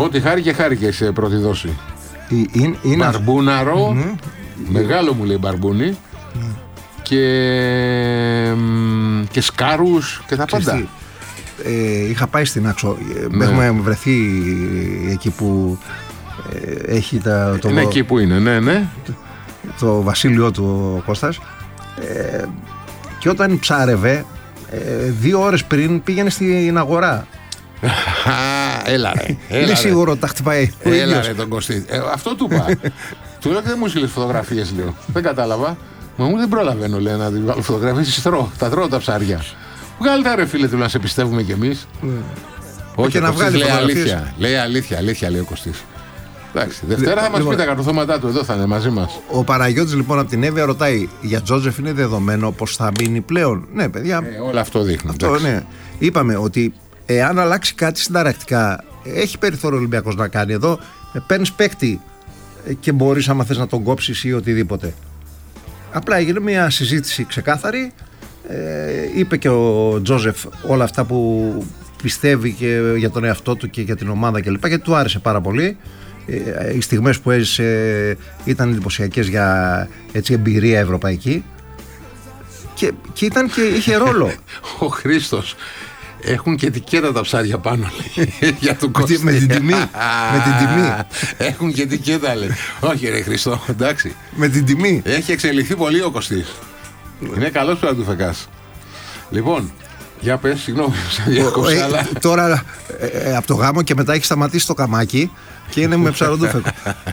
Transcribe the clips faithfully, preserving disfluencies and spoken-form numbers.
Ό,τι χάρηκε, χάρηκε σε πρώτη δόση. Είναι, είναι Μπαρμπούναρο, mm. μεγάλο μου λέει μπαρμπούνι, mm. και, και σκάρους και τα πάντα. Ε, είχα πάει στην Άξο, ναι. Έχουμε βρεθεί εκεί που ε, έχει τα, το, είναι εκεί που είναι, ναι, ναι. Το, το βασίλειό του ο Κώστας, ε, και όταν ψάρευε ε, δύο ώρες πριν πήγαινε στην αγορά. Έλα ρε, έλα είναι σίγουρο τα χτυπάει ο έλα ίδιος. Ρε τον Κωστή, ε, αυτό του είπα. Του λέω και δεν μου στείλες φωτογραφίες, λέω. Δεν κατάλαβα. Μα μου δεν προλαβαίνω, λέει, να την βάλω φωτογραφίες. Τρώω, τα τρώω τα ψάρια. Βγάλε τα ρε φίλε του να σε πιστεύουμε κι εμείς. Mm. Όχι, και να βγάλει λέει αλήθεια. Λέει αλήθεια, αλήθεια λέει ο Κωστής. Εντάξει, Δευτέρα θα μας λοιπόν, πει τα καρποθώματά του, εδώ θα είναι μαζί μας. Ο Παναγιώτης λοιπόν από την Εύβοια ρωτάει, για Τζόζεφ είναι δεδομένο πως θα μείνει πλέον? Ναι, παιδιά. Ε, όλο αυτό δείχνει. Αυτό, ναι. Είπαμε ότι εάν αλλάξει κάτι συνταρακτικά, έχει περιθώριο ο Ολυμπιακός να κάνει. Εδώ παίρνεις παίκτη και μπορείς, άμα θες, να τον κόψεις ή οτιδήποτε. Απλά έγινε μια συζήτηση ξεκάθαρη. Ε, είπε και ο Τζόζεφ όλα αυτά που πιστεύει και για τον εαυτό του και για την ομάδα κλπ. Γιατί του άρεσε πάρα πολύ. Ε, οι στιγμές που έζησε ήταν εντυπωσιακές για έτσι, εμπειρία ευρωπαϊκή. Και, και ήταν και είχε ρόλο. Ο Χρήστος. Έχουν και ετικέτα τα ψάρια πάνω, λέει, για τον Κώστα. Με την τιμή. Με την τιμή. Έχουν και ετικέτα, λέει. Όχι ρε Χριστό, εντάξει. Με την τιμή. Έχει εξελιχθεί πολύ ο Κωστής. Είναι καλός που να του φεκάς. Λοιπόν, για πες, συγγνώμη, σε διακόψα, αλλά... Τώρα ε, ε, από το γάμο και μετά έχει σταματήσει το καμάκι και είναι με ψαροντούφεκο.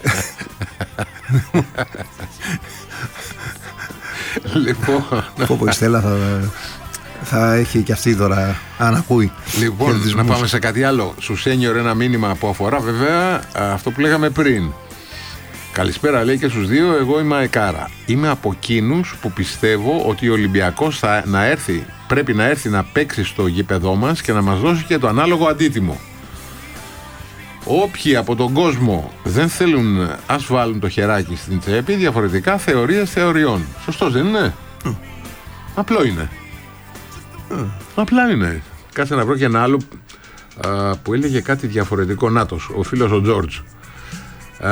Λοιπόν... Πω πω η Στέλλα θα... θα έχει και αυτή τώρα, αν ακούει. Λοιπόν, να πάμε σε κάτι άλλο. Σου σένιορ ένα μήνυμα που αφορά βέβαια αυτό που λέγαμε πριν. Καλησπέρα, λέει, και στους δύο. Εγώ είμαι αεκάρα. Είμαι από εκείνους που πιστεύω ότι ο Ολυμπιακός θα να έρθει, πρέπει να έρθει να παίξει στο γήπεδό μας και να μας δώσει και το ανάλογο αντίτιμο. Όποιοι από τον κόσμο δεν θέλουν, ας βάλουν το χεράκι στην τσέπη, διαφορετικά θεωρίες θεωριών. Σωστός δεν είναι? Mm. Απλό είναι. Mm. Απλά είναι. Κάτσε να βρω και ένα άλλο α, που έλεγε κάτι διαφορετικό. Νάτος, ο φίλος ο Τζόρτζ. Α,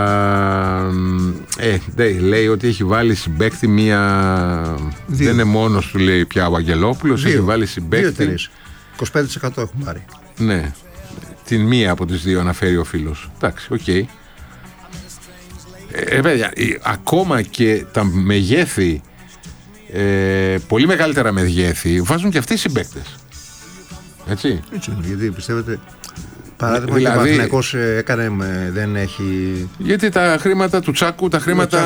ε, ναι, λέει ότι έχει βάλει συμπαίκτη μία. Δύο. Δεν είναι μόνος του, λέει, πια ο Αγγελόπουλος. Έχει βάλει συμπαίκτη. είκοσι πέντε τοις εκατό έχουν πάρει. Ναι. Την μία από τις δύο αναφέρει ο φίλος. Εντάξει, οκ. Okay. Ε, παιδιά, ακόμα και τα μεγέθη, ε, πολύ μεγαλύτερα μεγέθη, βάζουν και αυτοί οι συμπαίκτες. Έτσι. Έτσι, γιατί πιστεύετε... Παράδειγμα, δηλαδή, και ο Παναθηναϊκός έκανε, δεν έχει... Γιατί τα χρήματα του Τσάκου, τα χρήματα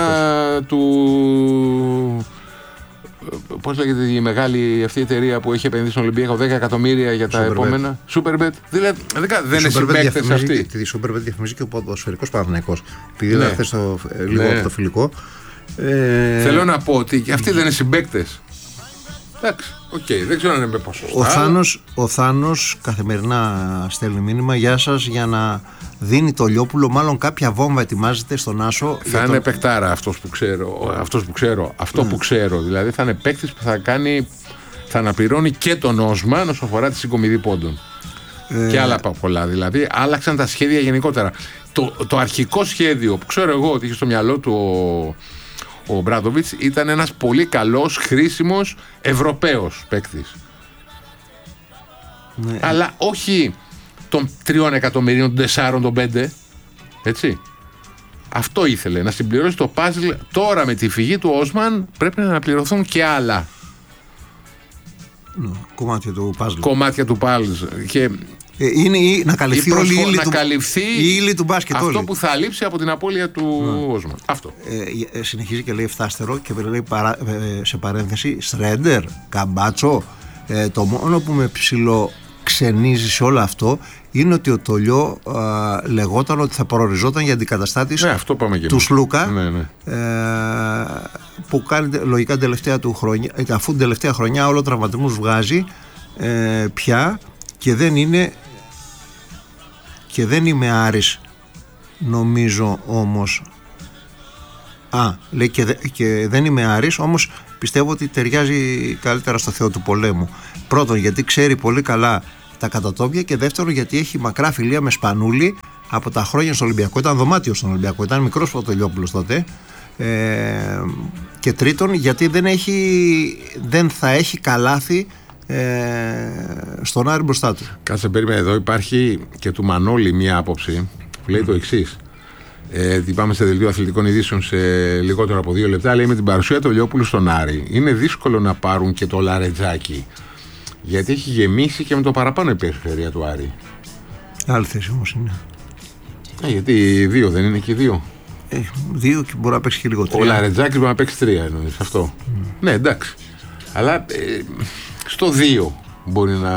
του... Πώς λέγεται η μεγάλη αυτή η εταιρεία που έχει επενδύσει στον Ολυμπιακό, δέκα εκατομμύρια για τα Superbet. Επόμενα. Superbet. Δηλαδή, δεν είναι συμπαίκτες αυτοί. Τη Superbet διαφημίζει και ο ποδοσφαιρικός Παναθηναϊκός. Επειδή είδα χθες λίγο από το φιλικό. Ε... Θέλω να πω ότι αυτοί δεν είναι συμπαίκτες. Εντάξει, οκ, okay, δεν ξέρω αν είναι με ποσοστά. Ο Θάνος, ο Θάνος καθημερινά στέλνει μήνυμα, γεια σας, για να δίνει το Λιόπουλο, μάλλον κάποια βόμβα ετοιμάζεται στον Άσο. Θα είναι τον... παικτάρα αυτός που ξέρω, αυτός που ξέρω, αυτό mm. που ξέρω, δηλαδή θα είναι παίκτης που θα κάνει, θα αναπληρώνει και τον Όσμαν όσον αφορά τη συγκομιδή πόντων. Ε... Και άλλα πολλά, δηλαδή άλλαξαν τα σχέδια γενικότερα. Το, το αρχικό σχέδιο που ξέρω εγώ ότι είχε στο μυαλό του ο... Ο Μπράντοβιτς ήταν ένας πολύ καλός, χρήσιμος Ευρωπαίος παίκτης. Ναι. Αλλά όχι των τριών εκατομμυρίων, των τεσσάρων, των πέντε. Έτσι. Αυτό ήθελε, να συμπληρώσει το παζλ. Τώρα με τη φυγή του Όσμαν πρέπει να αναπληρωθούν και άλλα. Ναι, κομμάτια του παζλ. Κομμάτια του παζλ. Και είναι η, να καλυφθεί η όλη η ύλη να του, καλυφθεί η ύλη του μπάσκετ. Αυτό όλη. που θα λείψει από την απώλεια του ναι. Όσμαν. Αυτό. Ε, συνεχίζει και λέει φτάστερο και λέει παρά, ε, σε παρένθεση Στρέντερ, Καμπάτσο. Ε, το μόνο που με ψηλό ξενίζει σε όλο αυτό είναι ότι ο Τολιό α, λεγόταν ότι θα προοριζόταν για αντικαταστάτης ναι, αυτό πάμε και του Σλούκα ναι, ναι. Ε, που κάνει λογικά τελευταία του χρονιά, αφού την τελευταία χρονιά όλο τραυματισμούς βγάζει ε, πια και δεν είναι και δεν είμαι Άρης νομίζω όμως α, λέει και, δε, και δεν είμαι Άρης όμως πιστεύω ότι ταιριάζει καλύτερα στο Θεό του πολέμου. Πρώτον γιατί ξέρει πολύ καλά τα κατατόπια και δεύτερον γιατί έχει μακρά φιλία με Σπανούλη από τα χρόνια στον Ολυμπιακό. Ήταν δωμάτιο στον Ολυμπιακό. Ήταν μικρός ο Τελειόπουλος τότε. Ε, και τρίτον, γιατί δεν, έχει, δεν θα έχει καλάθι ε, στον Άρη μπροστά του. Κάτσε, περίμενε, εδώ υπάρχει και του Μανώλη μια άποψη που λέει mm. το εξής. Ε, πάμε σε δελτίο αθλητικών ειδήσεων σε λιγότερο από δύο λεπτά. Λέει: με την παρουσία του Τελειόπουλου στον Άρη είναι δύσκολο να πάρουν και το Λαρετζάκι, γιατί έχει γεμίσει και με το παραπάνω η περιφέρεια του Άρη. Άλλη θέση όμως είναι. Ε, γιατί δύο δεν είναι και δύο. Ε, δύο και μπορεί να παίξει και λίγο τρία. Ο Λαρετζάκης μπορεί να παίξει τρία, εννοείς αυτό. Mm. Ναι, εντάξει. Αλλά ε, στο δύο μπορεί να.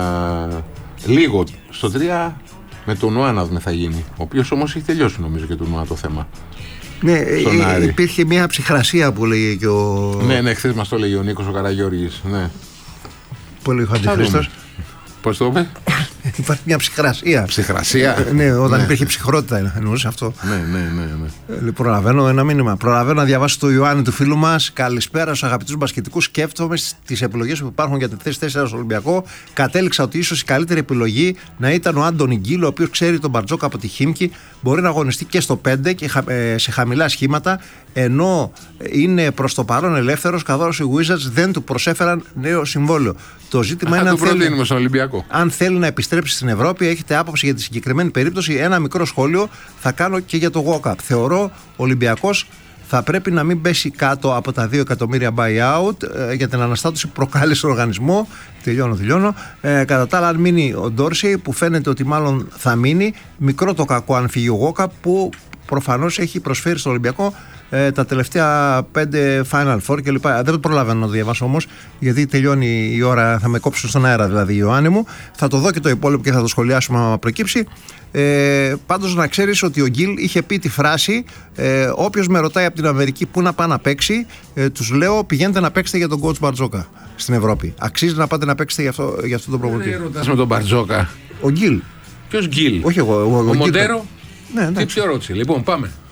Λίγο στο τρία με τον Νουά να δούμε θα γίνει. Ο οποίος όμως έχει τελειώσει νομίζω και τον Νουά το θέμα. Ναι, ε, υπήρχε μια ψυχρασία που λέγε και ο. Ναι, ναι, χθες μας το λέγε ο Νίκος ο Καραγιώργης. Ναι. Που λέει ο Χατζηχρήστος. Πώς το είπε? Υπάρχει μια ψυχρασία. Ψυχρασία. Ε, ναι, όταν ναι. υπήρχε ψυχρότητα εννοούσε αυτό. Ναι, ναι, ναι. ναι. Λοιπόν, προλαβαίνω ένα μήνυμα. Προλαβαίνω να διαβάσω το Ιωάννη του φίλου μας. Καλησπέρα στους αγαπητούς μπασκετικούς. Σκέφτομαι τις επιλογές που υπάρχουν για τη θέση τέσσερα στο Ολυμπιακό. Κατέληξα ότι ίσως η καλύτερη επιλογή να ήταν ο Άντονι Γκίλ, ο οποίος ξέρει τον Μπαρτζόκα από τη Χίμκι. Μπορεί να αγωνιστεί και στο πέντε και σε χαμηλά σχήματα. Ενώ είναι προς το παρόν ελεύθερος, καθώς οι Wizards δεν του προσέφεραν νέο συμβόλαιο. Το ζήτημα Α, είναι αν θέλει, αν θέλει να επιστρέψει στην Ευρώπη. Έχετε άποψη για τη συγκεκριμένη περίπτωση? Ένα μικρό σχόλιο θα κάνω και για το walk-up. Θεωρώ ο Ολυμπιακός θα πρέπει να μην πέσει κάτω από τα δύο εκατομμύρια buyout ε, για την αναστάτωση προκάλεσε στον οργανισμό. Τελειώνω, τελειώνω. Ε, κατά τα άλλα, αν μείνει ο Ντόρσεϊ, που φαίνεται ότι μάλλον θα μείνει, μικρό το κακό αν φύγει ο walk-up, που προφανώς έχει προσφέρει στον Ολυμπιακό ε, τα τελευταία πέντε Final Four κλπ. Δεν το προλαβαίνω να το διαβάσω όμως, γιατί τελειώνει η ώρα, θα με κόψουν στον αέρα δηλαδή η Ιωάννη μου. Θα το δω και το υπόλοιπο και θα το σχολιάσουμε άμα προκύψει. Ε, πάντως να ξέρεις ότι ο Γκίλ είχε πει τη φράση ε, όποιος με ρωτάει από την Αμερική πού να πάει να παίξει, ε, τους λέω πηγαίνετε να παίξετε για τον coach Μπαρτζόκα στην Ευρώπη. Αξίζει να πάτε να παίξετε για αυτό, για αυτό τον προπονητή. Δεν ρωτάς με τον Μπαρτζόκα. Ο Γκίλ. Ποιος Γκίλ? Όχι εγώ. Ο, ο, ο Μοντέρο. Ναι, τι ψιορώτηση. Λοιπόν, πάμε.